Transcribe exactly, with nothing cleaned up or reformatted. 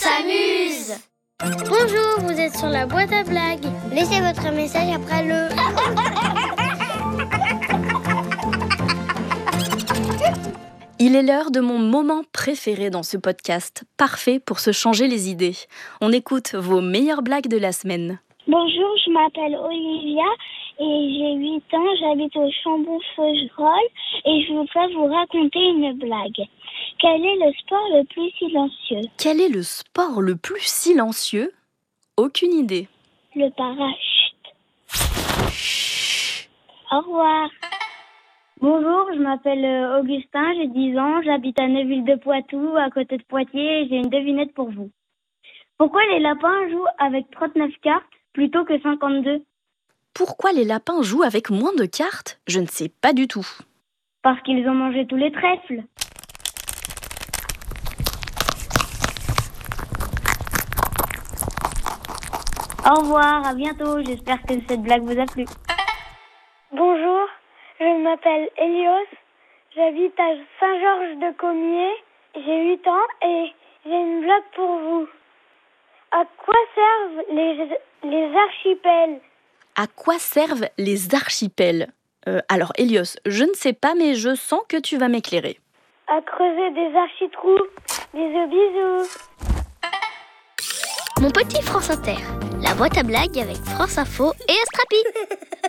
s'amuse. Bonjour, vous êtes sur la boîte à blagues. Laissez votre message après le... Il est l'heure de mon moment préféré dans ce podcast, parfait pour se changer les idées. On écoute vos meilleures blagues de la semaine. Bonjour, je m'appelle Olivia et j'ai huit ans, j'habite au Chambon-Feugerolles et je voudrais vous raconter une blague. Quel est le sport le plus silencieux? Quel est le sport le plus silencieux? Aucune idée. Le parachute. Au revoir. Bonjour, je m'appelle Augustin, j'ai dix ans, j'habite à Neuville-de-Poitou, à côté de Poitiers, et j'ai une devinette pour vous. Pourquoi les lapins jouent avec trente-neuf cartes plutôt que cinquante-deux? Pourquoi les lapins jouent avec moins de cartes? Je ne sais pas du tout. Parce qu'ils ont mangé tous les trèfles. Au revoir, à bientôt, j'espère que cette blague vous a plu. Bonjour, je m'appelle Elios, j'habite à Saint-Georges-de-Comiers, j'ai huit ans et j'ai une blague pour vous. À quoi servent les, les archipels? À quoi servent les archipels? euh, Alors, Elios, je ne sais pas, mais je sens que tu vas m'éclairer. À creuser des architrous. Bisous, bisous. Mon petit France Inter, la boîte à blagues avec France Info et Astrapi.